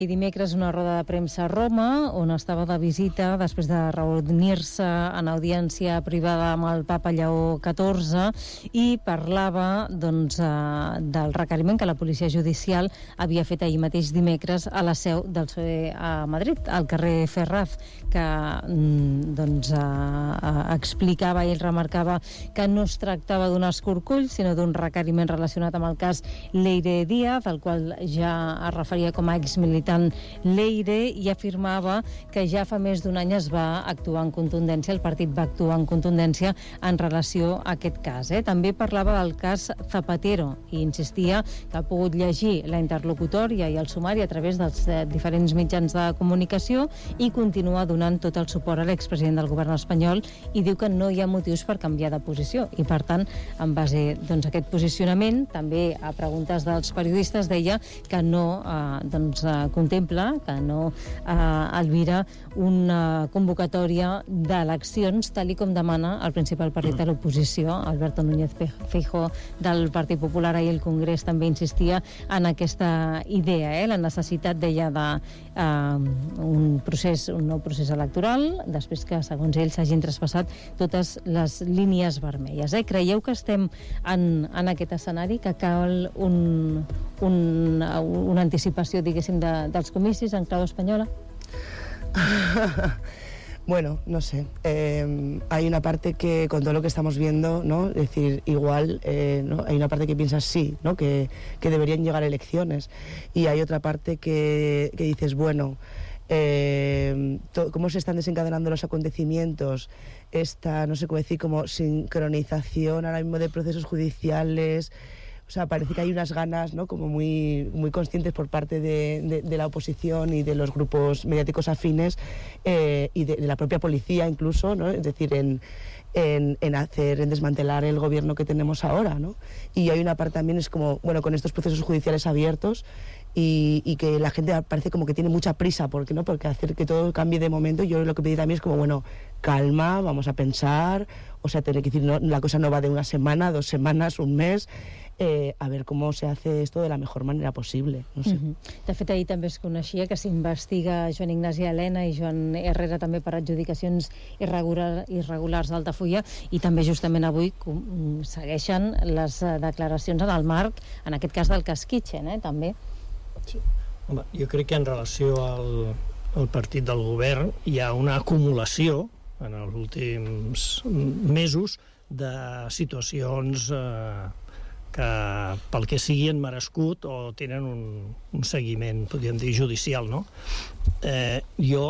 I dimecres una roda de premsa a Roma, on estava de visita després de reunir-se en audiència privada amb el papa Lleó XIV i parlava del requeriment que la policia judicial havia fet ahir mateix dimecres a la seu del PSOE a Madrid, al carrer Ferraz, que explicava i remarcava que no es tractava d'un escorcoll, sinó d'un requeriment relacionat amb el cas Leire Díaz, al qual ja es referia com a exmilitar Leire, i afirmava que ja fa més d'un any es va actuar en contundència, el partit va actuar en contundència en relació a aquest cas. També parlava del cas Zapatero i insistia que ha pogut llegir la interlocutòria i el sumari a través dels diferents mitjans de comunicació i continua donant tot el suport a l'expresident del govern espanyol i diu que no hi ha motius per canviar de posició i, per tant, en base a aquest posicionament, també a preguntes dels periodistes deia que no contempla, que no albira una convocatòria d'eleccions tal i com demana el principal partit de l'oposició, Alberto Núñez Feijóo del Partit Popular. Ahir el Congrés també insistia en aquesta idea, la necessitat, deia, d'un nou procés electoral després que, segons ell, s'hagin traspassat totes les línies vermelles. Creieu que estem en aquest escenari, que cal una anticipació, diguéssim, dels comicis en clau espanyola? Bueno, no sé. Hay una parte que, con todo lo que estamos viendo, ¿no? Es decir, igual, ¿no? Hay una parte que piensa sí, ¿no? Que deberían llegar elecciones. Y hay otra parte que dices, bueno, cómo se están desencadenando los acontecimientos, esta, no sé cómo decir, como sincronización ahora mismo de procesos judiciales. O sea, parece que hay unas ganas, ¿no? Como muy, muy conscientes por parte de la oposición y de los grupos mediáticos afines y de la propia policía incluso, ¿no? Es decir, en desmantelar el gobierno que tenemos ahora, ¿no? Y hay una parte también, es como, bueno, con estos procesos judiciales abiertos y que la gente parece como que tiene mucha prisa, porque hacer que todo cambie de momento. Yo lo que pedí también es como, bueno, calma, vamos a pensar, o sea, tener que decir, no, la cosa no va de una semana, 2 semanas, un mes, a ver cómo se hace esto de la mejor manera possible, no sé. De fet, ahir també es coneixia que s'investiga Joan Ignasi Elena i Joan Herrera també per adjudicacions irregulars d'Altafulla, i també justament avui segueixen les declaracions en el marc, en aquest cas del cas Kitchen, també. Sí. Home, jo crec que en relació al partit del govern hi ha una acumulació en els últims mesos de situacions que pel que sigui han merescut o tenen un seguiment, podríem dir, judicial, no? Jo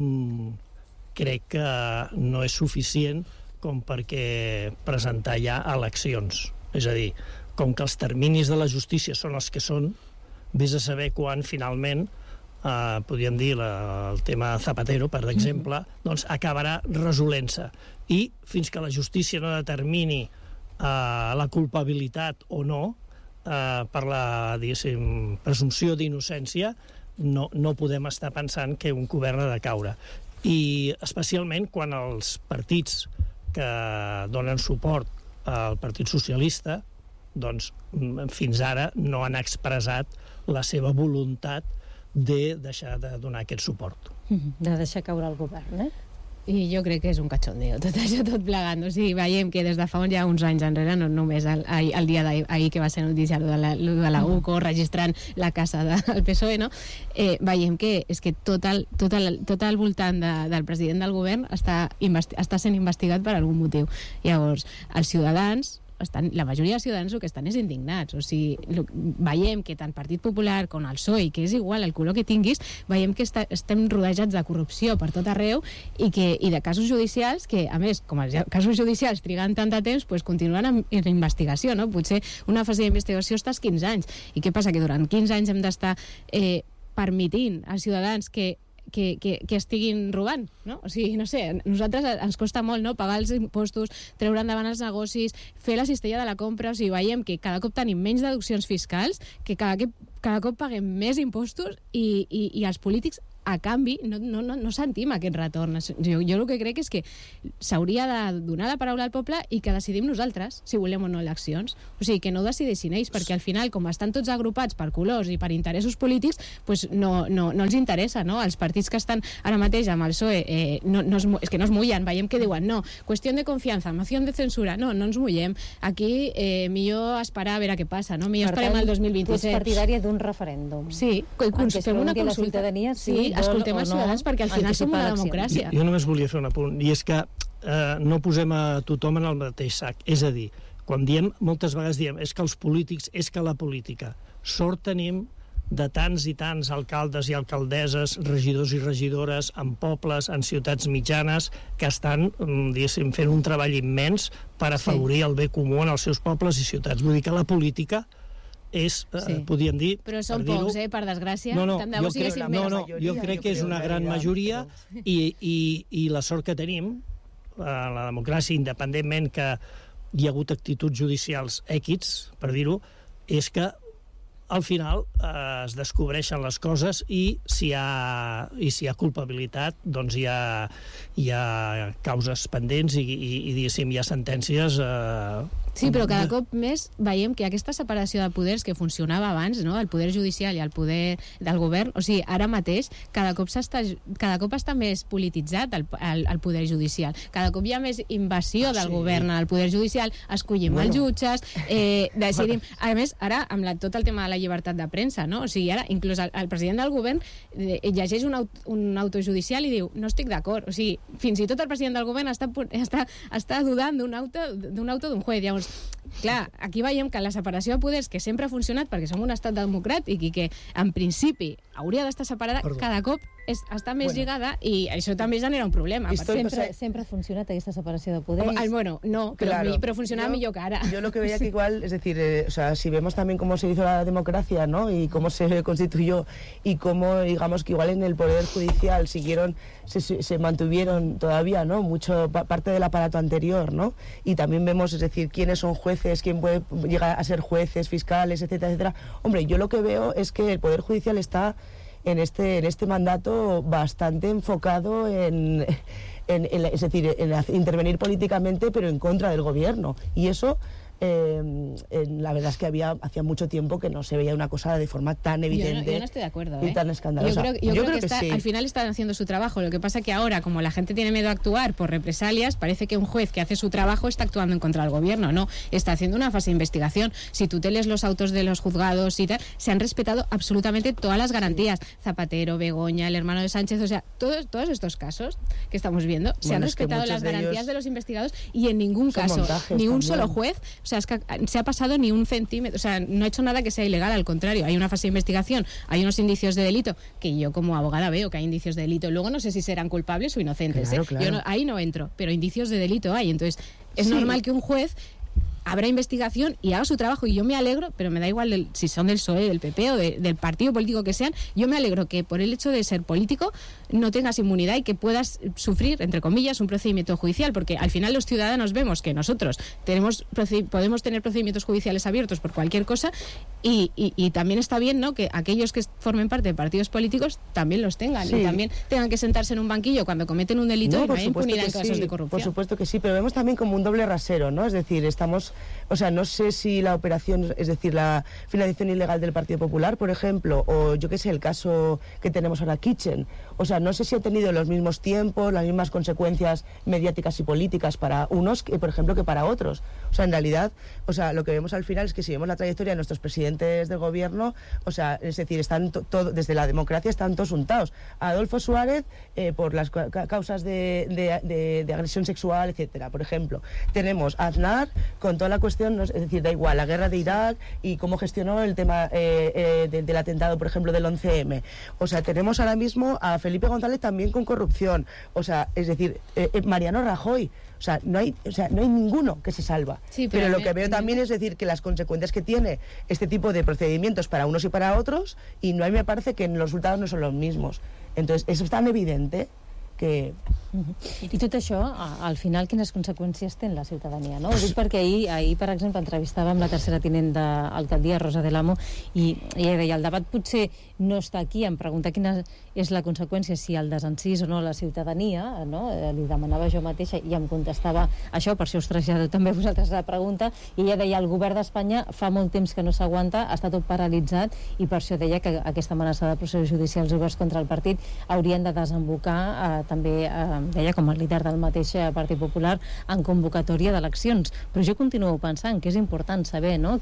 crec que no és suficient com perquè presentar ja eleccions. És a dir, com que els terminis de la justícia són els que són, vés a saber quan finalment podríem dir el tema Zapatero, per exemple, doncs acabarà resolent-se. I fins que la justícia no determini la culpabilitat o no, per la, diguéssim, presumpció d'innocència, no podem estar pensant que un govern ha de caure. I especialment quan els partits que donen suport al Partit Socialista, doncs fins ara no han expressat la seva voluntat de deixar de donar aquest suport. De deixar caure el govern, I jo crec que és un cachondeo tot això, tot plegant. O sigui, veiem que des de fa ja uns anys enrere, no només el dia d'ahir que va ser notícia de la UCO registrant la casa del PSOE, no? Veiem que és que tot al voltant del president del govern està sent investigat per algun motiu. Llavors, els ciutadans, la majoria de ciutadans el que estan és indignats. O sigui, veiem que tant Partit Popular com el PSOE, que és igual el color que tinguis, veiem que estem rodejats de corrupció per tot arreu i de casos judicials que, a més, com els casos judicials triguen tant de temps, doncs continuen en investigació, no? Potser una fase d'investigació està als 15 anys. I què passa? Que durant 15 anys hem d'estar permitint als ciutadans que estiguin robant, no? O sigui, no sé, a nosaltres ens costa molt, no?, pagar els impostos, treure endavant els negocis, fer la cistella de la compra. O sigui, veiem que cada cop tenim menys deduccions fiscals, que cada cop paguem més impostos i els polítics a canvi no sentim aquest retorn. Jo el que crec és que s'hauria de donar la paraula al poble i que decidim nosaltres si volem o no eleccions. O sigui, que no ho decideixin ells, perquè al final, com estan tots agrupats per colors i per interessos polítics, pues no els interessa, no? Els partits que estan ara mateix amb el PSOE és que no es mullen, veiem que diuen no, qüestió de confiança, moció de censura, no ens mullem. Aquí millor esperar a veure què passa, no? Millor esperem el 2027. Tu ets partidària d'un referèndum. Sí, fem una consulta. Sí, escoltem els ciutadans, perquè al final som una democràcia. Jo només volia fer un apunt, i és que no posem a tothom en el mateix sac. És a dir, quan moltes vegades diem és que els polítics, és que la política, sort tenim de tants i tants alcaldes i alcaldesses, regidors i regidores en pobles, en ciutats mitjanes, que estan, diguéssim, fent un treball immens per afavorir el bé comú en els seus pobles i ciutats. Vull dir que la política és, podríem dir... Però són pocs, per desgràcia. Jo crec que és una gran majoria i la sort que tenim, la democràcia, independentment que hi ha hagut actituds judicials èquids, per dir-ho, és que al final es descobreixen les coses i si hi ha culpabilitat, doncs hi ha causes pendents i diguéssim, hi ha sentències... Sí, però cada cop més veiem que aquesta separació de poders que funcionava abans, no? El poder judicial i el poder del govern, o sigui, ara mateix cada cop està més polititzat el poder judicial. Cada cop hi ha més invasió del govern al poder judicial, escollim els jutges, decidim... A més, ara, amb tot el tema de la llibertat de premsa, no? O sigui, ara, inclús el president del govern llegeix un autojudicial i diu, no estic d'acord. O sigui, fins i tot el president del govern està dudant d'un auto d'un juez. Llavors, clar, aquí veiem que la separació de poders, que sempre ha funcionat perquè som un estat democràtic i que en principi hauria d'estar separada, cada cop està més lligada i això també genera un problema. Sempre ha funcionat aquesta separació de poders. No, pero funcionaba millor que ahora. Yo lo que veía que igual, es decir, si vemos también cómo se hizo la democracia, ¿no? Y cómo se constituyó y cómo, digamos, que igual en el Poder Judicial se mantuvieron todavía, ¿no? Mucho parte del aparato anterior, ¿no? Y también vemos, es decir, quiénes son jueces, quién puede llegar a ser jueces, fiscales, etcétera, etcétera. Hombre, yo lo que veo es que el Poder Judicial está en este mandato bastante enfocado en intervenir políticamente, pero en contra del gobierno. Y eso, la verdad es que hacía mucho tiempo que no se veía una cosa de forma tan evidente. Yo no estoy de acuerdo, y tan escandalosa. Yo creo que sí. Al final están haciendo su trabajo. Lo que pasa que ahora, como la gente tiene miedo a actuar por represalias, parece que un juez que hace su trabajo está actuando en contra del gobierno. No, está haciendo una fase de investigación. Si tú te lees los autos de los juzgados y tal, se han respetado absolutamente todas las garantías. Sí. Zapatero, Begoña, el hermano de Sánchez, o sea, todos estos casos que estamos viendo, se han respetado las garantías de los investigados y en ningún caso, ni un solo juez, o sea, es que se ha pasado ni un centímetro, o sea, no ha hecho nada que sea ilegal, al contrario, hay una fase de investigación, hay unos indicios de delito, que yo como abogada veo que hay indicios de delito, luego no sé si serán culpables o inocentes, claro, claro. Yo ahí no entro, pero indicios de delito hay, entonces es normal que un juez habrá investigación y haga su trabajo, y yo me alegro, pero me da igual si son del PSOE, del PP o del partido político que sean, yo me alegro que por el hecho de ser político no tengas inmunidad y que puedas sufrir, entre comillas, un procedimiento judicial, porque al final los ciudadanos vemos que nosotros podemos tener procedimientos judiciales abiertos por cualquier cosa y también está bien, ¿no?, que aquellos que formen parte de partidos políticos también los tengan, y también tengan que sentarse en un banquillo cuando cometen un delito y no haya impunidad en casos de corrupción. Por supuesto que sí, pero vemos también como un doble rasero, ¿no? Es decir, o sea, no sé si la operación, es decir, la financiación ilegal del Partido Popular, por ejemplo, o yo qué sé, el caso que tenemos ahora, Kitchen, o sea, no sé si ha tenido los mismos tiempos, las mismas consecuencias mediáticas y políticas para unos, por ejemplo, que para otros. O sea, en realidad, o sea, lo que vemos al final es que si vemos la trayectoria de nuestros presidentes del gobierno, o sea, es decir, están desde la democracia están todos untados. Adolfo Suárez, por las causas de agresión sexual, etcétera, por ejemplo. Tenemos a Aznar con toda la cuestión, es decir, da igual, la guerra de Irak y cómo gestionó el tema del atentado, por ejemplo, del 11M. O sea, tenemos ahora mismo a Felipe González también con corrupción. O sea, es decir, Mariano Rajoy. O sea, no hay ninguno que se salva. Sí, pero lo que veo también es decir que las consecuencias que tiene este tipo de procedimientos para unos y para otros, y me parece que los resultados no son los mismos. Entonces, eso es tan evidente que... I tot això, al final, quines conseqüències té en la ciutadania, no? Ho dic perquè ahir, per exemple, entrevistàvem la tercera tinent d'alcaldia, Rosa de l'Amo, i ella deia, el debat potser no està aquí, em pregunta quina és la conseqüència, si el desencís o no a la ciutadania, no? Li demanava jo mateixa i em contestava això, per això us trasllado també a vosaltres la pregunta, i ella deia, el govern d'Espanya fa molt temps que no s'aguanta, està tot paralitzat, i per això deia que aquesta amenaça de processos judicials oberts contra el partit haurien de desembocar també deia, com a líder del mateix Partit Popular, en convocatòria d'eleccions. Però jo continuo pensant que és important saber, no?,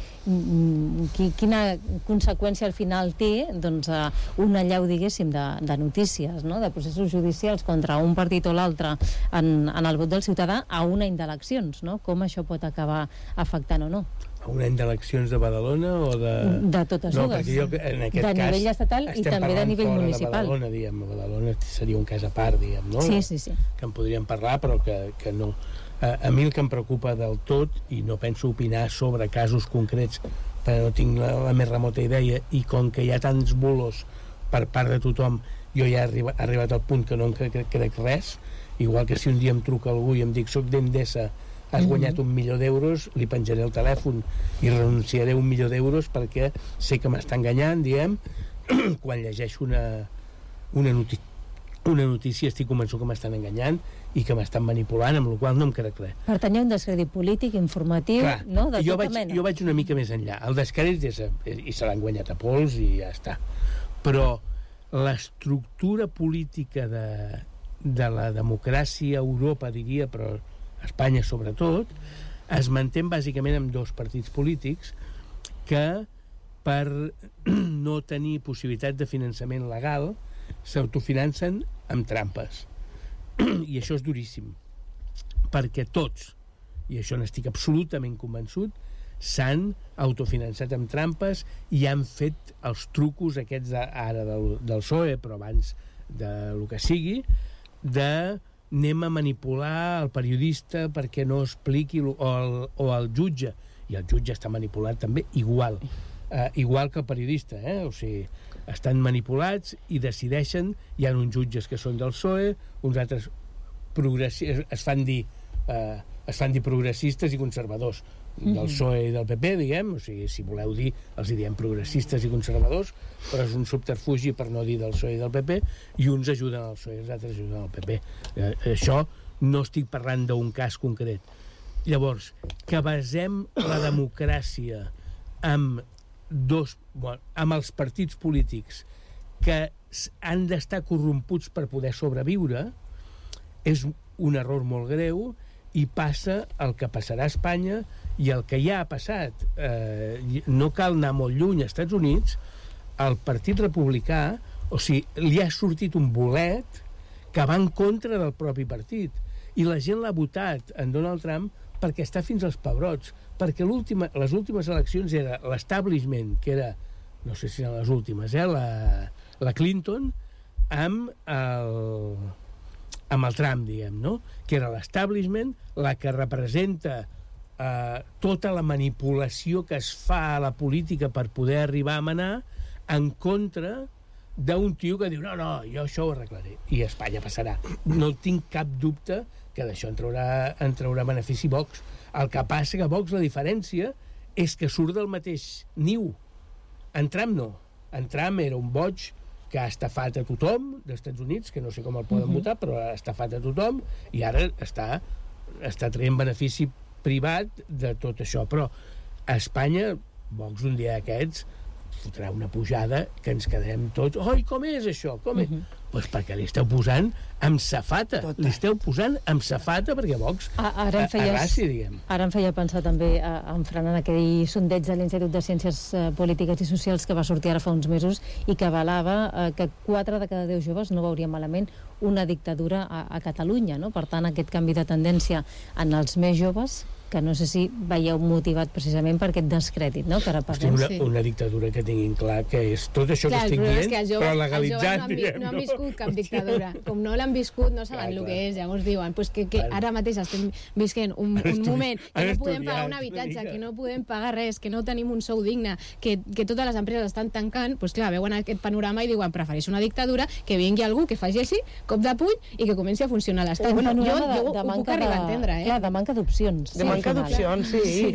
quina conseqüència al final té, doncs, una allau, diguéssim, de notícies, no?, de processos judicials contra un partit o l'altre en el vot del ciutadà a un any d'eleccions, no? Com això pot acabar afectant o no? A un any d'eleccions de Badalona o de... De totes dues. En aquest de nivell estatal i també de nivell municipal. De Badalona, diguem. Badalona seria un cas a part, diguem, no? Sí. Que en podríem parlar, però que no. A mi el que em preocupa del tot, i no penso opinar sobre casos concrets, perquè no tinc la més remota idea, i com que hi ha tants bulos per part de tothom, jo ja he arribat al punt que no en crec res, igual que si un dia em truca algú i em dic soc d'Endesa, has guanyat 1 milió d'euros, li penjaré el telèfon i renunciaré a 1 milió d'euros perquè sé que m'està enganyant, diguem. Quan llegeixo una notícia estic convençut que m'estan enganyant i que m'estan manipulant, amb la qual no em crec res. Pertany a un descrèdit polític, informatiu, clar, no? De tota mena. Jo vaig una mica més enllà. El descrèdit i se l'han guanyat a pols i ja està. Però l'estructura política de la democràcia a Europa, diria, però Espanya sobretot, es manté bàsicament amb 2 partits polítics que, per no tenir possibilitat de finançament legal, s'autofinancen amb trampes. I això és duríssim, perquè tots, i això n'estic absolutament convençut, s'han autofinançat amb trampes i han fet els trucos aquests ara del PSOE, però abans del que sigui, anem a manipular el periodista perquè no expliqui, o el jutge, i el jutge està manipulat també igual que el periodista, o sigui, estan manipulats i decideixen. Hi ha uns jutges que són del PSOE, uns altres es fan dir progressistes i conservadors del PSOE i del PP, diguem, o sigui, si voleu dir, els hi diem progressistes i conservadors, però és un subterfugi per no dir del PSOE i del PP, i uns ajuden al PSOE i els altres ajuden al PP. Això no estic parlant d'un cas concret. Llavors, que basem la democràcia amb els partits polítics que han d'estar corromputs per poder sobreviure és un error molt greu, i passa el que passarà a Espanya i el que ja ha passat. No cal anar molt lluny. Als Estats Units, el Partit Republicà, o sigui, li ha sortit un bolet que va en contra del propi partit. I la gent l'ha votat en Donald Trump perquè està fins als pebrots. Perquè les últimes eleccions era l'establishment, que era, no sé si eren les últimes, la Clinton, amb el Trump, diguem, no? Que era l'establishment, la que representa tota la manipulació que es fa a la política per poder arribar a manar, en contra d'un tio que diu no, jo això ho arreglaré, i a Espanya passarà. No tinc cap dubte que d'això en traurà benefici Vox. El que passa que Vox, la diferència és que surt del mateix niu. En Trump no. En Trump era un boig que ha estafat a tothom dels Estats Units, que no sé com el poden votar, però ha estafat a tothom, i ara està traient benefici privat de tot això. Però a Espanya, Vox un dia d'aquests fotrà una pujada que ens quedarem tots, oi, com és això? Com és? Pues perquè li esteu posant amb safata. Li esteu posant amb safata perquè Vox arrasi, diguem. Ara em feia pensar també en Fran, en aquell sondeig de l'Institut de Ciències Polítiques i Socials que va sortir ara fa uns mesos i que avalava que 4 de cada 10 joves no veurien malament una dictadura a Catalunya, no? Per tant, aquest canvi de tendència en els més joves que no sé si veieu motivat precisament per aquest descrèdit, no? Que ara parlem. Una dictadura que tinguin clar que és tot això que estic dient, però legalitzat, diguem. No han viscut cap dictadura. Com no l'han viscut, no saben el que és. Llavors diuen que ara mateix estem visquent un moment que no podem pagar un habitatge, que no podem pagar res, que no tenim un sou digne, que totes les empreses estan tancant, doncs clar, veuen aquest panorama i diuen, prefereixo una dictadura, que vingui algú que faci així, cop de puny, i que comenci a funcionar l'estat. Jo ho puc arribar a entendre, Clar, de manca d'opcions. De manca d'opcions, sí.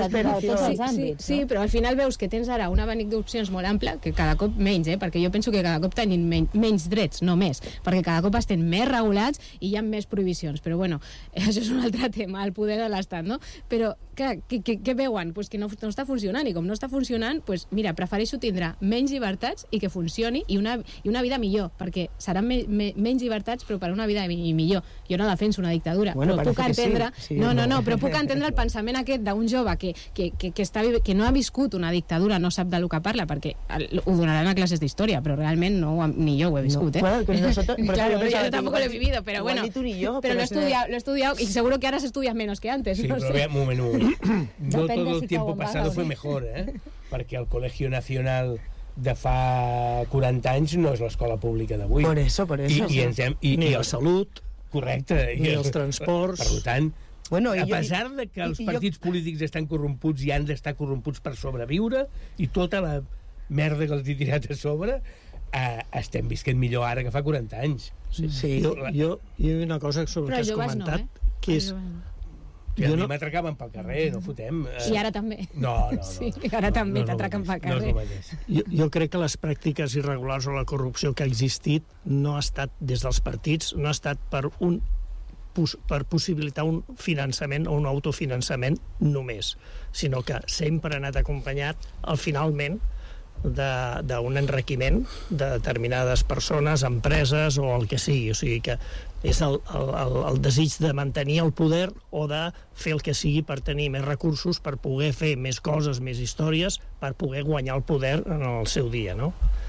Sí, però al final veus que tens ara un abanic d'opcions molt ample, que cada cop menys, perquè jo penso que cada cop tenim menys drets, no més, perquè cada cop estem més regulats i hi ha més prohibicions. Però bueno, això és un altre tema, el poder de l'estat, no? Però, clar, què veuen? Pues que no està funcionant, i com no està funcionant, pues, mira, prefereixo tindre menys llibertats i que funcioni, i una vida millor, perquè seran menys llibertats, però per una vida millor. Jo no defenso una dictadura, bueno, però puc entendre... Sí, però puc entendre el pensament aquest d'un jove que no ha viscut una dictadura, no sap del que parla, perquè ho donaran a classes d'història, però realment ni yo ho he viscut, Claro, que nosotros, claro, yo tampoco lo he vivido, pero bueno, ni tú ni yo, pero lo he estudiado y seguro que ahora se estudia menos que antes. Sí, no pero sé. un moment. No todo el tiempo pasado fue mejor, perquè el Colegio Nacional de fa 40 anys no és l'escola pública d'avui. Por eso. Ni la salut, correcte, ni els transports. Per tant, a pesar de que els partits polítics estan corromputs i han d'estar corromputs per sobreviure, i tota la merda que els he tirat a sobre, estem visquent millor ara que fa 40 anys. Sí. Jo hi ha una cosa sobre el que has comentat, que és... I a mi m'atracaven pel carrer, no fotem. I ara també. No. Sí, ara també t'atraquen pel carrer. No és el mateix. Jo crec que les pràctiques irregulars o la corrupció que ha existit no ha estat des dels partits, no ha estat per possibilitar un finançament o un autofinançament només, sinó que sempre ha anat acompanyat finalment d'un enriquiment de determinades persones, empreses o el que sigui. O sigui que és el desig de mantenir el poder o de fer el que sigui per tenir més recursos, per poder fer més coses, més històries, per poder guanyar el poder en el seu dia, no?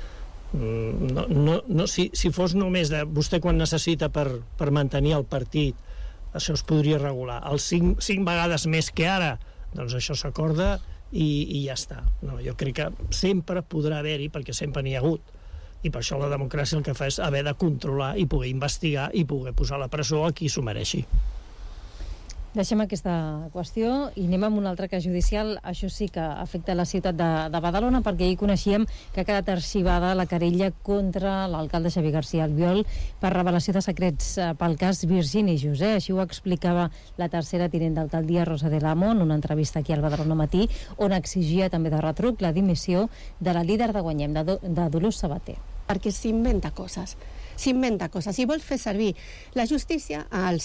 Si fos només de vostè quan necessita per mantenir el partit, això es podria regular. Els 5 vegades més que ara, doncs això s'acorda i ja està. No, jo crec que sempre podrà haver-hi, perquè sempre n'hi ha hagut, i per això la democràcia el que fa és haver de controlar i poder investigar i poder posar a la presó a qui s'ho mereixi. Deixem aquesta qüestió i anem amb un altre cas judicial. Això sí que afecta la ciutat de Badalona, perquè ahir coneixíem que ha quedat arxivada la querella contra l'alcalde Xavier García Albiol per revelació de secrets pel cas Virgini José. Així ho explicava la tercera tinent d'alcaldia, Rosa de l'Amo, en una entrevista aquí al Badalona Matí, on exigia també de retruc la dimissió de la líder de Guanyem, de Dolors Sabater. Perquè s'inventa coses. I vol fer servir la justícia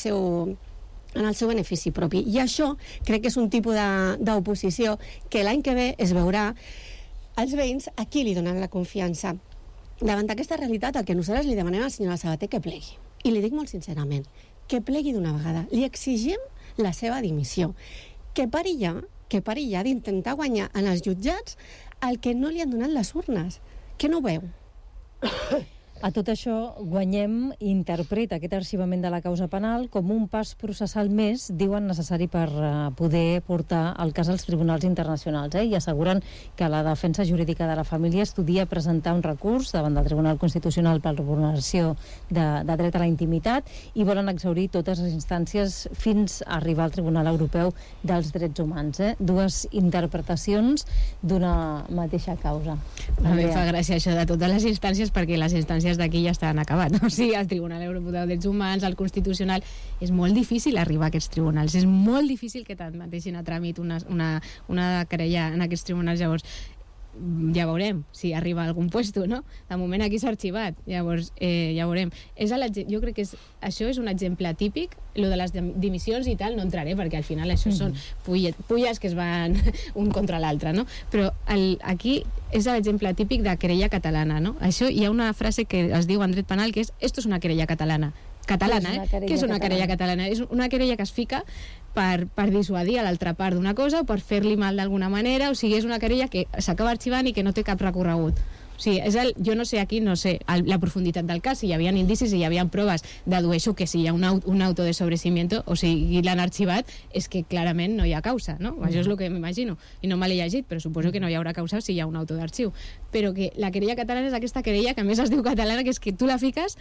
en el seu benefici propi. I això crec que és un tipus d'oposició que l'any que ve es veurà els veïns a qui li donen la confiança. Davant d'aquesta realitat, el que nosaltres li demanem a la senyora Sabater que plegui. I li dic molt sincerament, que plegui d'una vegada. Li exigim la seva dimissió. Que pari ja d'intentar guanyar en els jutjats el que no li han donat les urnes. Que no ho veu? A tot això, Guanyem interpreta aquest arxivament de la causa penal com un pas processal més, diuen, necessari per poder portar el cas als tribunals internacionals, i asseguren que la defensa jurídica de la família estudia presentar un recurs davant del Tribunal Constitucional per vulneració de dret a la intimitat i volen exhaurir totes les instàncies fins a arribar al Tribunal Europeu dels Drets Humans. Dues interpretacions d'una mateixa causa. A mi em fa gràcia això de totes les instàncies, perquè les instàncies d'aquí ja estan acabat. O sigui, el Tribunal Europeu dels Drets Humans, el Constitucional... És molt difícil arribar a aquests tribunals. És molt difícil que t'admetessin a tràmit una querella en aquests tribunals. Llavors, ja veurem si arriba a algun puesto, no? De moment aquí s'ha arxivat. Llavors, ja veurem. Jo crec que això és un exemple típic. Lo de les dimissions i tal no entraré, perquè al final això són pulles que es van un contra l'altre, no? Però aquí és l'exemple típic de querella catalana, no? Això hi ha una frase que es diu en dret penal que és «esto es una querella catalana». Què és una querella catalana? És una querella que es fica per dissuadir a l'altra part d'una cosa o per fer-li mal d'alguna manera, o sigui, és una querella que s'acaba arxivant i que no té cap recorregut. O O sigui, jo no sé aquí, no sé la profunditat del cas, si hi havia indicis, si hi havia proves, dedueixo que si hi ha un auto de sobrecimiento, o sigui, l'han arxivat, és que clarament no hi ha causa, no? Això és el que m'imagino. I no me l'he llegit, però suposo que no hi haurà causa si hi ha un auto d'arxiu. Però que la querella catalana és aquesta querella que a més es diu catalana, que és que tu la fiques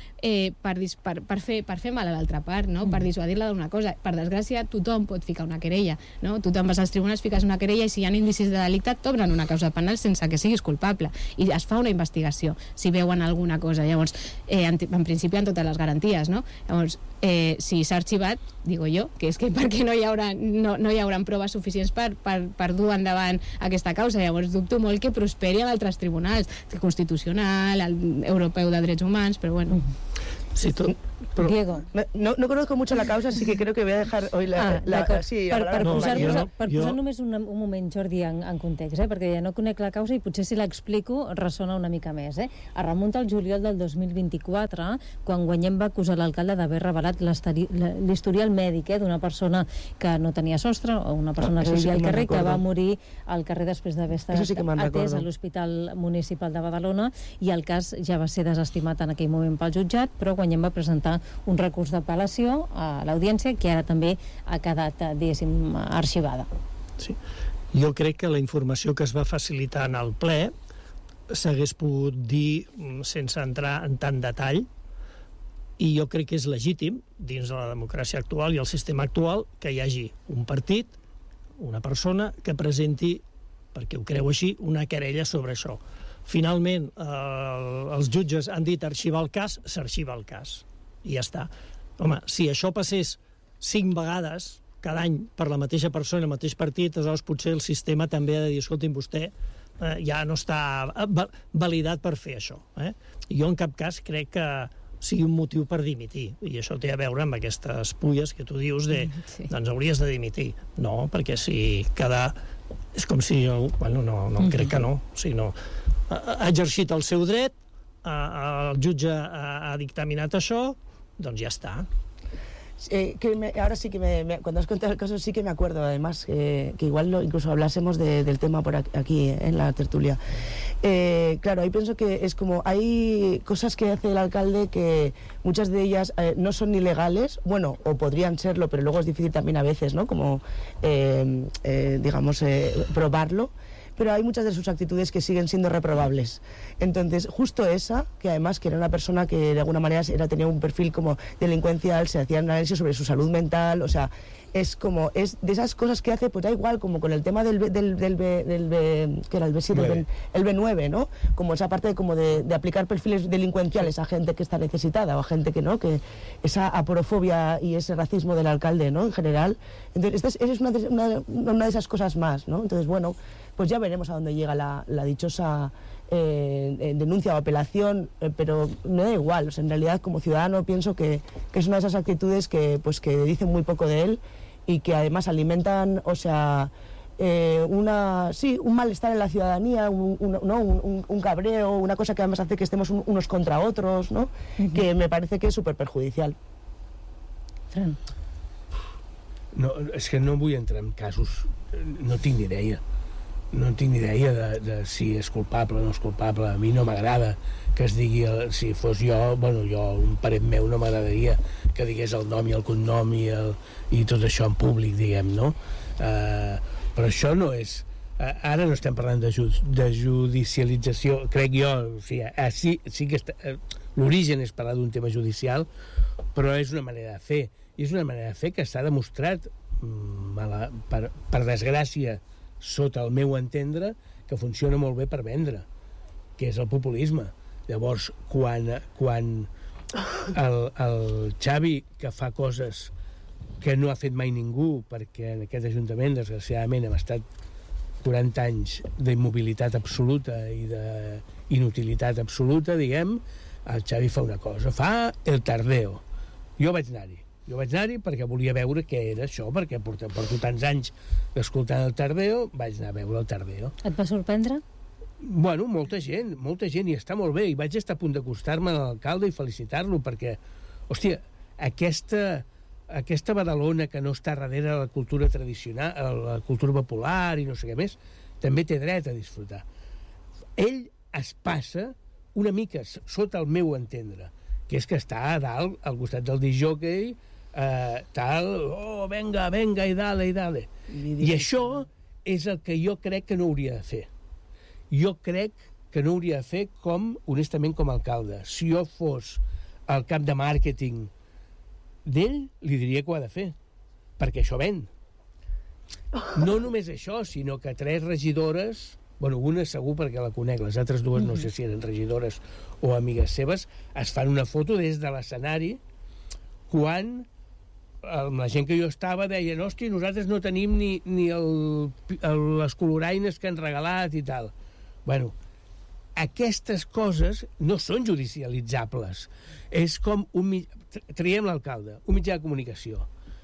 per fer mal a l'altra part, no? Per dissuadir-la d'una cosa. Per desgràcia, tothom pot ficar una querella, no? Tu te'n vas als tribunals, fiques una querella i si hi ha indicis de delicte t'obren una causa penal sense que siguis culpable i es fa una investigació si veuen alguna cosa. Llavors, en principi en totes les garanties, no? Llavors, si s'ha arxivat, digo jo, que és que perquè no hi haurà proves suficients per dur endavant aquesta causa. Llavors dubto molt que prosperi en altres tribunals, el Constitucional, el Europeu de Drets Humans, però bueno. Sí, Diego. No conozco mucho la causa, así que creo que voy a dejar hoy per posar només un moment, Jordi, en context, perquè ja no conec la causa i potser si l'explico ressona una mica més. Es remunta al juliol del 2024, quan Guanyem va acusar l'alcalde d'haver revelat l'historial mèdic d'una persona que no tenia sostre, o una persona que vivia al carrer, que va morir al carrer després d'haver estat atès a l'Hospital Municipal de Badalona, i el cas ja va ser desestimat en aquell moment pel jutjat, però Guanyem va presentar un recurs d'apel·lació a l'audiència que ara també ha quedat, diguéssim, arxivada. Sí. Jo crec que la informació que es va facilitar en el ple s'hagués pogut dir sense entrar en tant detall, i jo crec que és legítim, dins de la democràcia actual i el sistema actual, que hi hagi un partit, una persona, que presenti, perquè ho creu així, una querella sobre això. Finalment, els jutges han dit arxivar el cas, s'arxiva el cas. I ja està. Home, si això passés 5 vegades cada any per la mateixa persona, el mateix partit, aleshores potser el sistema també ha de dir, escolti'm, vostè ja no està validat per fer això. Jo en cap cas crec que sigui un motiu per dimitir, i això té a veure amb aquestes pulles que tu dius de, doncs hauries de dimitir. No, perquè si cada... És com si... Bueno, no, crec que no. Si no ha exercit el seu dret, el jutge ha dictaminat això, doncs ja està. Ahora sí que cuando has contado el caso sí que me acuerdo, además, que igual incluso hablásemos del tema por aquí en la tertulia. Claro, ahí pienso que es como, hay cosas que hace el alcalde que muchas de ellas no son ilegales, bueno, o podrían serlo, pero luego es difícil también a veces, ¿no? Como, digamos, probarlo. Pero hay muchas de sus actitudes que siguen siendo reprobables. Entonces, justo esa, que además que era una persona que de alguna manera tenía un perfil como delincuencial, se hacía un análisis sobre su salud mental, o sea, es de esas cosas que hace, pues da igual, como con el tema del que era el B7, el B9, ¿no? Como esa parte de aplicar perfiles delincuenciales a gente que está necesitada, o a gente que no, que esa aporofobia y ese racismo del alcalde, ¿no? En general. Entonces, esa es una de esas cosas más, ¿no? Entonces, bueno, pues ya veremos a dónde llega la dichosa denuncia o apelación, pero me da igual. O sea, en realidad, como ciudadano, pienso que es una de esas actitudes que dicen muy poco de él y que además alimentan, o sea, un malestar en la ciudadanía, un cabreo, una cosa que además hace que estemos unos contra otros, ¿no? Que me parece que es súper perjudicial. Fran. No, és que no vull entrar en casos, no tinc ni idea. No tinc ni idea de si és culpable o no és culpable. A mi no m'agrada que es digui, si fos jo, un parent meu no m'agradaria que digués el nom i el cognom i tot això en públic, diguem, no? Però això no és... Ara no estem parlant de judicialització, crec jo, o sigui, sí que l'origen és parlar d'un tema judicial, però és una manera de fer. I és una manera de fer que s'ha demostrat, per desgràcia, sota el meu entendre, que funciona molt bé per vendre, que és el populisme. Llavors, quan el Xavi, que fa coses que no ha fet mai ningú, perquè en aquest Ajuntament, desgraciadament, hem estat 40 anys d'immobilitat absoluta i d'inutilitat absoluta, diguem, el Xavi fa una cosa, fa el Tardeo. Jo vaig anar-hi perquè volia veure què era això, perquè porto tants anys escoltant el Tardeo, vaig anar a veure el Tardeo. Et va sorprendre? Bueno, molta gent, i està molt bé, i vaig estar a punt d'acostar-me a l'alcalde i felicitar-lo, perquè, hòstia, aquesta Badalona que no està darrere de la cultura tradicional, la cultura popular i no sé què més, també té dret a disfrutar. Ell es passa una mica sota el meu entendre, que és que està a dalt, al costat del disc-jockey, tal, venga, i dale. I això és el que jo crec que no hauria de fer. Jo crec que no hauria de fer honestament, com a alcalde. Si jo fos el cap de màrqueting d'ell, li diria que ho ha de fer, perquè això ven. No només això, sinó que 3 regidores, una segur perquè la conec, les altres 2 no sé si eren regidores o amigues seves, es fan una foto des de l'escenari quan la gent que jo estava deien, hòstia, nosaltres no tenim ni les coloraines que han regalat i tal. Aquestes coses no són judicialitzables. És com traiem l'alcalde, un mitjà de comunicació.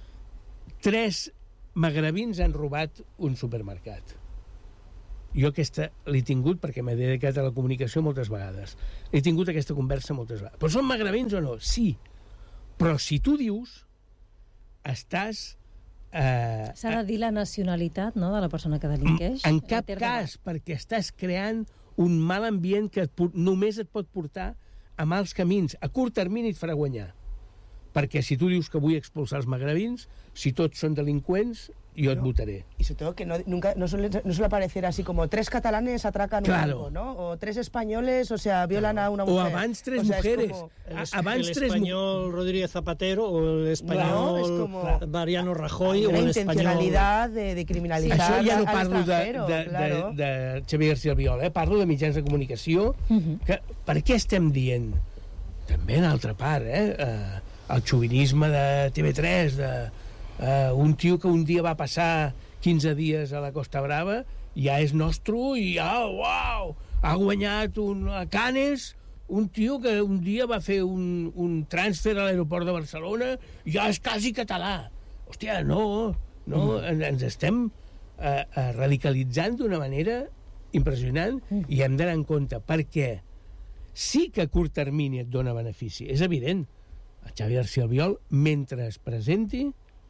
3 magrebins han robat un supermercat. Jo aquesta l'he tingut perquè m'he dedicat a la comunicació moltes vegades. He tingut aquesta conversa moltes vegades. Però són magrebins o no? Sí. Però si tu dius, estàs... S'ha de dir la nacionalitat, no?, de la persona que delinqueix. En cap cas, perquè estàs creant un mal ambient que només et pot portar a mals camins. A curt termini et farà guanyar. Perquè si tu dius que vull expulsar els magrebins, si tots són delinqüents, yo votaré. Y sobre todo que no suele aparecer así como 3 catalanes atracan un banco, ¿no? O 3 españoles, o sea, violan a una mujer. O abans 3 mujeres. El español Rodríguez Zapatero o el español Mariano Rajoy o el español... intencionalidad de criminalitzar Això ja no parlo de Xavier García Albiol, parlo de mitjans de comunicació, que per què estem dient, també en altra part, el xovinisme de TV3, un tio que un dia va passar 15 dies a la Costa Brava ja és nostre i uau, ha guanyat a Canes un tio que un dia va fer un transfer a l'aeroport de Barcelona i ja és quasi català. Hòstia, no, ens estem radicalitzant d'una manera impressionant i hem d'anar en compte, perquè sí que a curt termini et dona benefici, és evident. El Xavier García Albiol, mentre es presenti,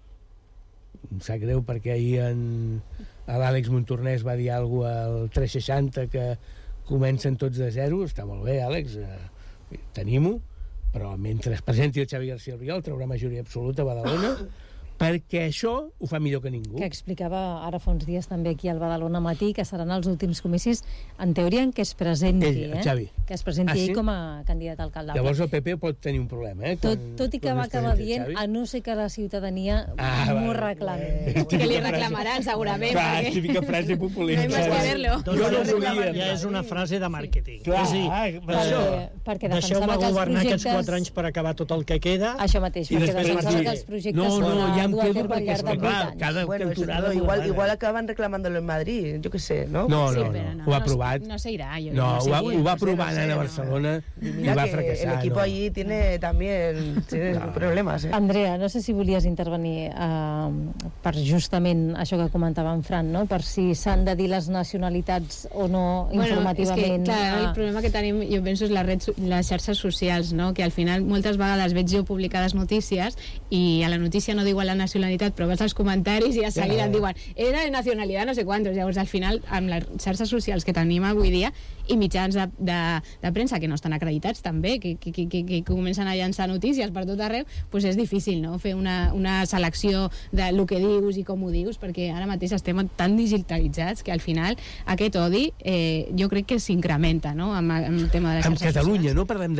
em sap greu perquè ahir l'Àlex Montornès va dir alguna cosa al 360 que comencen tots de zero. Està molt bé, Àlex, tenim-ho, però mentre es presenti el Xavier García Albiol traurà majoria absoluta a Badalona, perquè això ho fa millor que ningú. Que explicava ara fa uns dies també aquí al Badalona Matí que seran els últims comicis, en teoria, en què es presenti, el Xavi. Que es presenti ell com a candidat a alcalde. Llavors el PP pot tenir un problema, Tot i que va acabar dient, a no ser que la ciutadania m'ho reclami. Que li reclamaran, segurament. Clar, típica frase populista. No hay más que verlo. Jo no volia. Ja és una frase de màrqueting. Clar, deixeu-me governar aquests 4 anys per acabar tot el que queda. Això mateix, perquè defensava que els projectes ja em quedo perquè, clar, cada cantonada... Igual acaban reclamándolo en Madrid, yo qué sé, ¿no? No, ho ha aprovat. No se irá. Ho va aprovar a Barcelona i va fracassar. El equipo allí tiene también problemas. Andrea, no sé si volies intervenir per justament això que comentava en Fran, no? Per si s'han de dir les nacionalitats o no informativament. És que, clar, el problema que tenim, jo penso, és les xarxes socials, no? Que al final moltes vegades veig jo publicades notícies i a la notícia no diuen la nacionalitat, però veus els comentaris i a seguida et diuen era de nacionalitat no sé quantos. Llavors, al final, amb les xarxes socials que tenim avui dia i mitjans de premsa que no estan acreditats també, que comencen a llançar notícies per tot arreu, doncs és difícil, no?, fer una selecció de lo que dius i com ho dius, perquè ara mateix estem tan digitalitzats que al final aquest odi jo crec que s'incrementa, no?, amb el tema de les xarxes socials. En Catalunya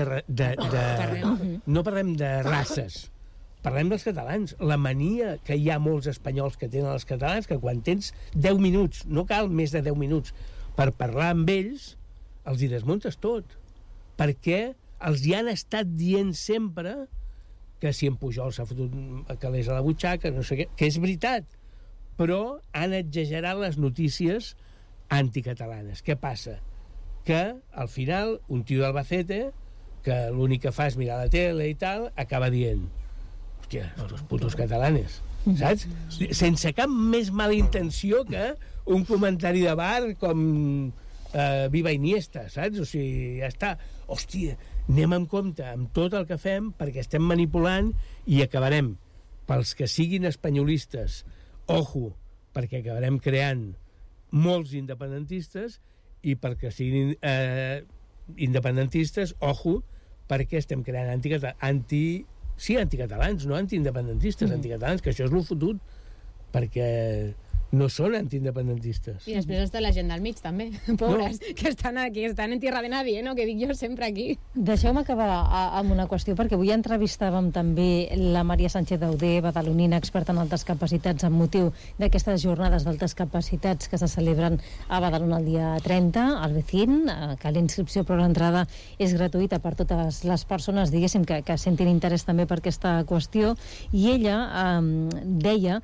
no parlem de races, parlem dels catalans. La mania que hi ha molts espanyols que tenen els catalans, que quan tens 10 minuts, no cal més de 10 minuts, per parlar amb ells, els hi desmuntes tot. Perquè els hi han estat dient sempre que si en Pujol s'ha fotut calés a la butxaca, no sé què, que és veritat, però han exagerat les notícies anticatalanes. Què passa? Que, al final, un tio d'Albacete, que l'únic que fa és mirar la tele i tal, acaba dient hòstia, estos putos catalanes, saps? Sense cap més mala intenció que un comentari de bar com Viva Iniesta, saps? O sigui, ja està. Hòstia, anem en compte amb tot el que fem perquè estem manipulant i acabarem, pels que siguin espanyolistes, ojo, perquè acabarem creant molts independentistes i perquè siguin independentistes, ojo, perquè estem creant anticatalans, no antiindependentistes, anticatalans, que això és el fotut, perquè no són antiindependentistes. I després està la gent del mig, també, pobres, que estan aquí, estan en tierra de nadie, no? Que dic jo sempre aquí. Deixeu-me acabar amb una qüestió, perquè avui entrevistàvem també la Maria Sánchez Dauder, badalonina, experta en altes capacitats, amb motiu d'aquestes jornades d'altes capacitats que se celebren a Badalona el dia 30, al Vecín, que la inscripció per l'entrada és gratuïta per totes les persones, diguéssim, que sentin interès també per aquesta qüestió, i ella deia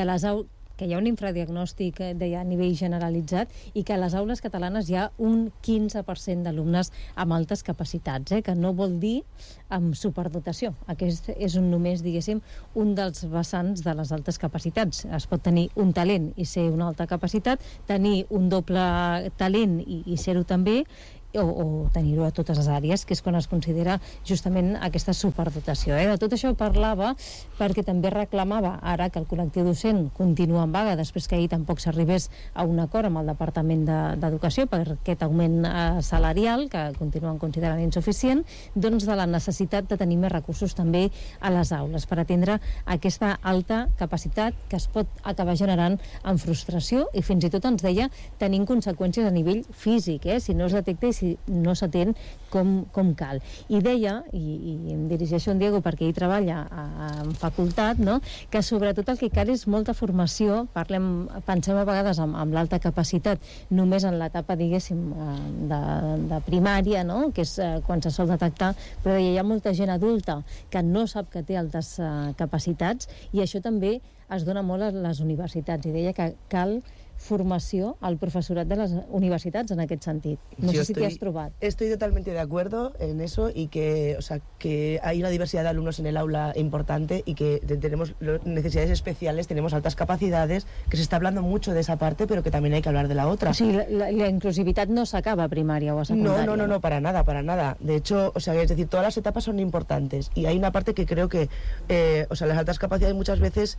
que hi ha un infradiagnòstic deia, a nivell generalitzat i que a les aules catalanes hi ha un 15% d'alumnes amb altes capacitats, que no vol dir amb superdotació. Aquest és només, diguéssim, un dels vessants de les altes capacitats. Es pot tenir un talent i ser una alta capacitat, tenir un doble talent i ser-ho també, o tenir-ho a totes les àrees, que és quan es considera justament aquesta superdotació. De tot això parlava perquè també reclamava ara que el col·lectiu docent continua en vaga després que ahir tampoc s'arribés a un acord amb el Departament d'Educació per aquest augment salarial, que continuen considerant insuficient, doncs de la necessitat de tenir més recursos també a les aules per atendre aquesta alta capacitat que es pot acabar generant en frustració i fins i tot ens deia tenint conseqüències a nivell físic, si no es detecta i si no s'atén com cal. I deia, i em dirigeixo a en Diego perquè ell treballa en facultat, no? Que sobretot el que cal és molta formació, pensem a vegades amb l'alta capacitat només en l'etapa, diguéssim, de primària, no? Que és quan se sol detectar, però deia, hi ha molta gent adulta que no sap que té altes capacitats i això també es dona molt a les universitats i deia que cal formació al profesorat de les universitats en aquest sentit. No sé si t'hi has trobat. Estoy totalmente de acuerdo en eso y que, o sea, que hay una diversidad de alumnos en el aula importante y que tenemos necesidades especiales, tenemos altas capacidades, que se está hablando mucho de esa parte, pero que también hay que hablar de la otra. O sigui, la inclusivitat no s'acaba a primària o a secundària. No, para nada. De hecho, o sea, es decir, todas las etapas son importantes y hay una parte que creo que, o sea, las altas capacidades muchas veces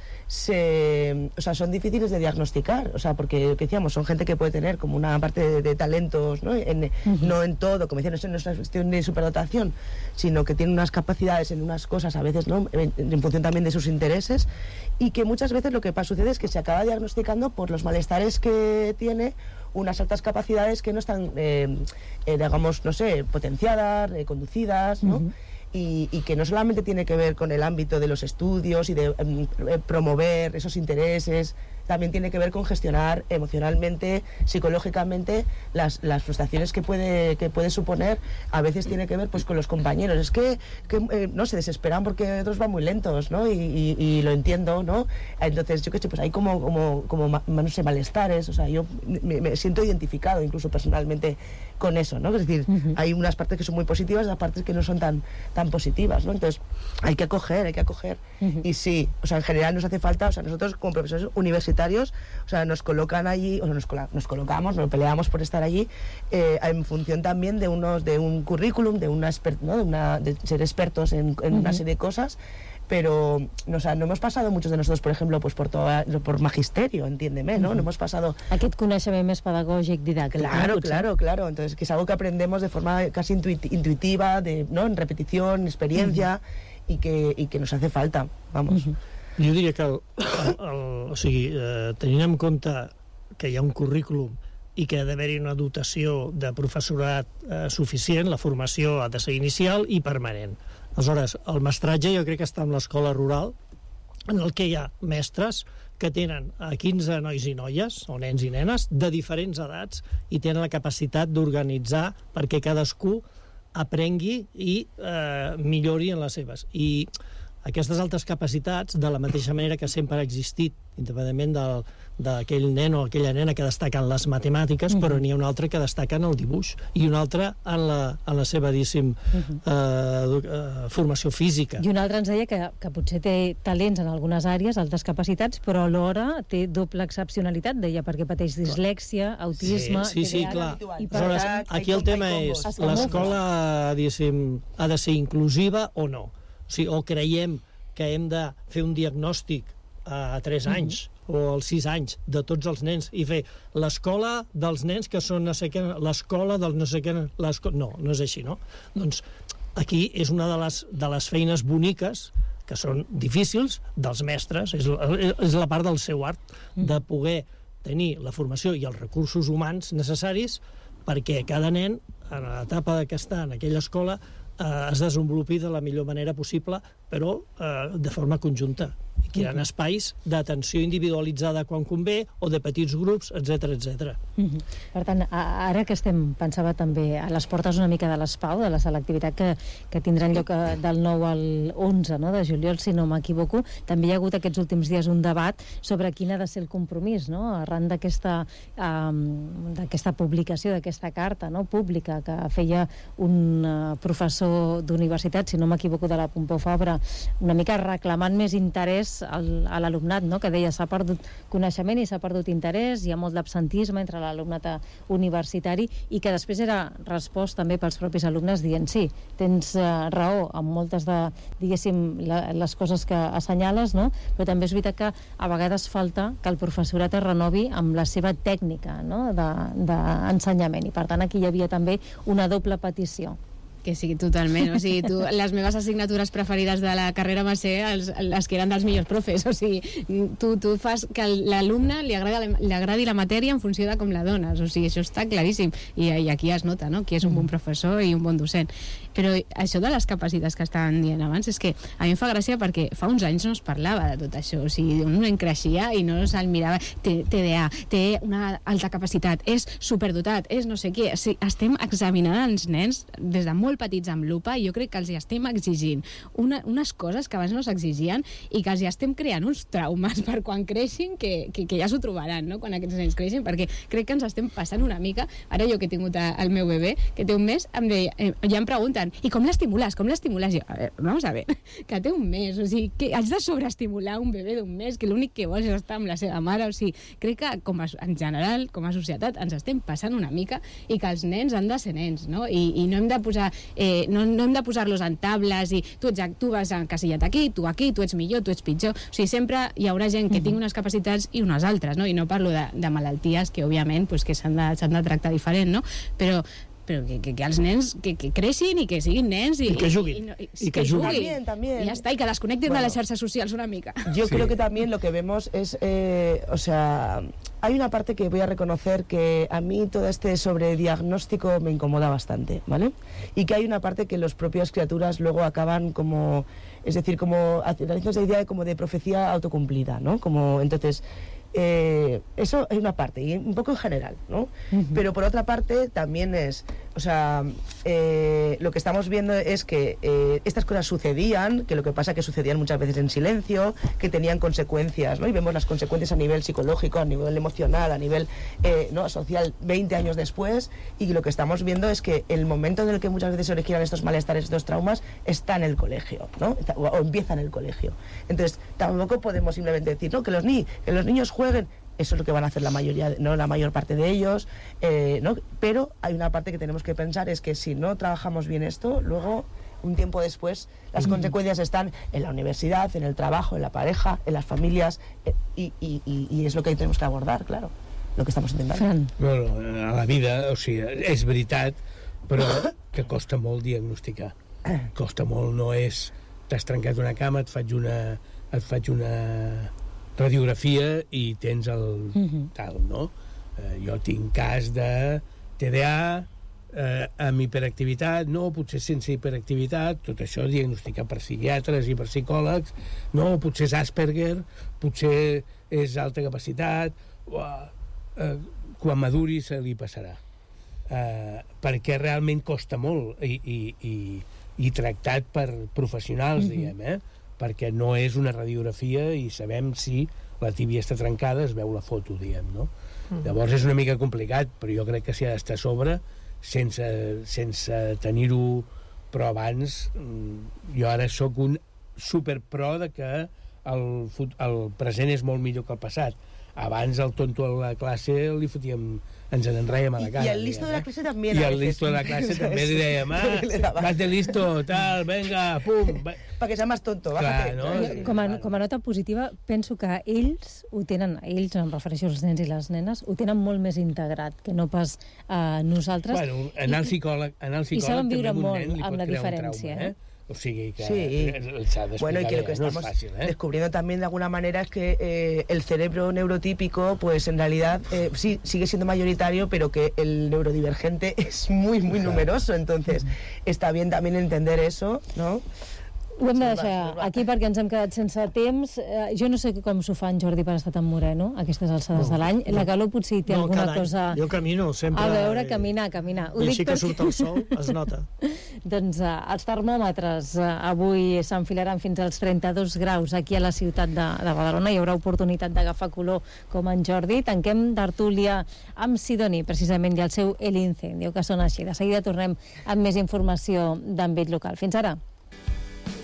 son difíciles de diagnosticar, o sea, porque lo que decíamos, son gente que puede tener como una parte de talentos, ¿no? No en todo, como decían, no es una cuestión de superdotación, sino que tiene unas capacidades en unas cosas a veces, ¿no? En función también de sus intereses, y que muchas veces lo que sucede es que se acaba diagnosticando por los malestares que tiene unas altas capacidades que no están, digamos, no sé, potenciadas, conducidas, ¿no? Y que no solamente tiene que ver con el ámbito de los estudios y de promover esos intereses, también tiene que ver con gestionar emocionalmente, psicológicamente las frustraciones que puede suponer. A veces tiene que ver pues con los compañeros. Es que no se desesperan porque otros van muy lentos, ¿no? Y lo entiendo, ¿no? Entonces, yo qué sé, pues hay como no sé, malestares. O sea, yo me siento identificado incluso personalmente con eso, ¿no? Es decir, hay unas partes que son muy positivas y otras partes que no son tan positivas, ¿no? Entonces, hay que acoger. Y sí, o sea, en general nos hace falta, o sea, nosotros como profesores universitarios, o sea, nos colocan allí, o nos colocamos, nos peleamos por estar allí, en función también de un currículum, de ser expertos en una serie de cosas. Pero o sea, no hemos pasado muchos de nosotros, por ejemplo, pues por magisterio, entiéndeme, ¿no? No hemos pasado... Aquest coneixement més pedagògic, didàctic. Claro. Entonces, que es algo que aprendemos de forma casi intuitiva, ¿no? En repetición, experiencia, y que nos hace falta, vamos. Jo diria que tenint en compte que hi ha un currículum i que ha d'haver-hi una dotació de professorat suficient, la formació ha de ser inicial i permanent. Aleshores, el mestratge jo crec que està en l'escola rural, en el que hi ha mestres que tenen 15 nois i noies, o nens i nenes, de diferents edats, i tenen la capacitat d'organitzar perquè cadascú aprengui i millori en les seves. I aquestes altes capacitats, de la mateixa manera que sempre ha existit, independentment d'aquell nen o aquella nena que destaca en les matemàtiques, però n'hi ha un altre que destaca en el dibuix i un altre en la seva, diguéssim, formació física. I un altre ens deia que potser té talents en algunes àrees, altes capacitats, però alhora té doble excepcionalitat, deia, perquè pateix dislèxia, autisme... Sí, clar. Aleshores, aquí el tema és, l'escola, diguéssim, ha de ser inclusiva o no? O sigui, o creiem que hem de fer un diagnòstic a 3 anys o als 6 anys de tots els nens i fer l'escola dels nens que són no sé què, l'escola dels no sé què... No és així, no? Doncs aquí és una de les feines boniques que són difícils dels mestres, és la part del seu art, de poder tenir la formació i els recursos humans necessaris perquè cada nen, en l'etapa que està en aquella escola, es desenvolupi de la millor manera possible, però de forma conjunta. I que hi ha espais d'atenció individualitzada quan convé, o de petits grups, etc etc. Per tant, ara que pensava també a les portes una mica de l'ESPAU, de la selectivitat que tindran lloc del 9 al 11 de juliol, si no m'equivoco, també hi ha hagut aquests últims dies un debat sobre quin ha de ser el compromís, arran d'aquesta publicació, d'aquesta carta pública que feia un professor d'universitat, si no m'equivoco, de la Pompeu Fabra, una mica reclamant més interès a l'alumnat, que deia s'ha perdut coneixement i s'ha perdut interès, hi ha molt d'absentisme entre l'alumnat universitari, i que després era respost també pels propis alumnes dient sí, tens raó en moltes de, diguéssim, les coses que assenyales, però també és veritat que a vegades falta que el professorat es renovi amb la seva tècnica d'ensenyament, i per tant aquí hi havia també una doble petició. Que sí, totalment. O sigui, les meves assignatures preferides de la carrera van ser les que eren dels millors profes. O sigui, tu fas que a l'alumne li agradi la matèria en funció de com la dones. O sigui, això està claríssim. I aquí es nota, qui és un bon professor i un bon docent. Però això de les capacitats que estaven dient abans és que a mi em fa gràcia perquè fa uns anys no es parlava de tot això. O sigui, un nen creixia i no se'l mirava. Té TDA, té una alta capacitat, és superdotat, és no sé què. O sigui, estem examinant els nens des de molt petits amb lupa, i jo crec que els hi estem exigint unes coses que abans no s'exigien i que els hi estem creant uns traumes per quan creixin que ja s'ho trobaran, quan aquests nens creixin, perquè crec que ens estem passant una mica. Ara jo que he tingut el meu bebè, que té un mes, ja em pregunten, i com l'estimules? Com l'estimules? Jo, vamos a ver, que té un mes, o sigui, que haig de sobreestimular un bebè d'un mes, que l'únic que vol és estar amb la seva mare. O sigui, crec que en general, com a societat, ens estem passant una mica, i que els nens han de ser nens, i no hem de posar no hem de posar-los en tables i tu vas encasillat aquí, tu ets millor, tu ets pitjor. O sigui, sempre hi haurà gent que tingui unes capacitats i unes altres, i no parlo de malalties que, òbviament, que s'han de tractar diferent, però que els nens que creixin i que siguin nens i que juguin. Y que juguin. También. Y ya está, y que desconecten de las redes sociales una mica. Yo creo que también lo que vemos es, o sea, hay una parte que voy a reconocer que a mí todo este sobrediagnóstico me incomoda bastante, ¿vale? Y que hay una parte que las propias criaturas luego acaban como, es decir, como haciendo esa idea como de profecía autocumplida, ¿no? Como, entonces, eso es una parte, y un poco en general, ¿no? Pero por otra parte también es, o sea, lo que estamos viendo es que estas cosas sucedían, que lo que pasa es que sucedían muchas veces en silencio, que tenían consecuencias, ¿no? Y vemos las consecuencias a nivel psicológico, a nivel emocional, a nivel social 20 años después, y lo que estamos viendo es que el momento en el que muchas veces se originan estos malestares, estos traumas, está en el colegio, ¿no? O empieza en el colegio. Entonces, tampoco podemos simplemente decir, ¿no? Que los niños jueguen. Eso es lo que van a hacer la mayor parte de ellos, ¿no? Pero hay una parte que tenemos que pensar, es que si no trabajamos bien esto, luego, un tiempo después, las consecuencias están en la universidad, en el trabajo, en la pareja, en las familias, y es lo que tenemos que abordar, claro, lo que estamos intentando. Bueno, a la vida, o sigui, és veritat, però que costa molt diagnosticar. Costa molt, no és t'has trencat una cama, et faig una radiografia i tens el tal, no? Jo tinc cas de TDA amb hiperactivitat, no, potser sense hiperactivitat, tot això diagnosticat per psiquiatres i per psicòlegs, no, potser és Asperger, potser és alta capacitat, quan maduri se li passarà. Perquè realment costa molt i tractat per professionals, diguem, perquè no és una radiografia i sabem si la tíbia està trencada, es veu la foto, diguem, no? Llavors és una mica complicat, però jo crec que s'hi ha d'estar a sobre sense tenir-ho, però abans jo ara sóc un superpro de que el present és molt millor que el passat. Abans el tonto a la classe li fotíem... ens n'enrèiem a la cara. Y el listo de la clase también. I el listo de la classe també li dèiem, bate listo, tal, venga, pum. Para que sea más tonto, bájate. No? Com a nota positiva, penso que ells ho tenen, ells, em refereixo als nens i les nenes, ho tenen molt més integrat que no pas nosaltres. Bueno, anar al psicòleg I saben viure també molt nen li amb pot la crear un diferència. trauma, o sigui que Sí. s'ha d'explicar Bueno, y que lo que bé, no és estamos fàcil, descubriendo también de alguna manera es que el cerebro neurotípico, pues en realidad sí sigue siendo mayoritario, pero que el neurodivergente es muy, muy numeroso. Entonces, está bien también entender eso, ¿no? Ho hem de deixar aquí perquè ens hem quedat sense temps. Jo no sé com s'ho fan, Jordi, per estar tan moreno a aquestes alçades de l'any. La calor potser hi té alguna cosa... Jo camino sempre... A veure, caminar. I així que surt el sol, es nota. Doncs els termòmetres avui s'enfilaran fins als 32 graus aquí a la ciutat de Badalona. Hi haurà oportunitat d'agafar color com en Jordi. Tanquem d'Artúlia amb Sidoni, precisament, i el seu El Incendio, que sona així. De seguida tornem amb més informació d'àmbit local. Fins ara.